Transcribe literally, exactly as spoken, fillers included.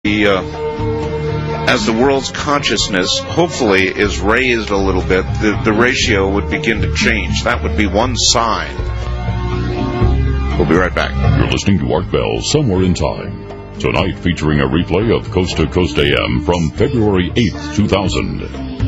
the, uh, as the world's consciousness hopefully is raised a little bit, the, the ratio would begin to change. That would be one sign. We'll be right back. You're listening to Art Bell, Somewhere in Time. Tonight featuring a replay of Coast to Coast A M from February eighth, two thousand.